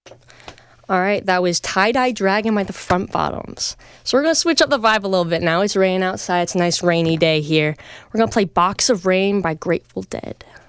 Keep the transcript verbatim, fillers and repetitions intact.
All right, that was Tie-Dye Dragon by the Front Bottoms. So we're going to switch up the vibe a little bit now. It's raining outside. It's a nice rainy day here. We're going to play Box of Rain by Grateful Dead.